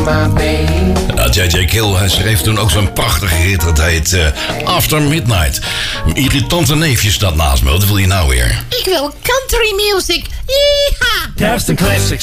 J.J. Kill, hij schreef toen ook zo'n prachtige hit. Dat heet After Midnight. Irritante neefje staat naast me. Wat wil je nou weer? Ik wil country music. Yeeha! Kerst en classics.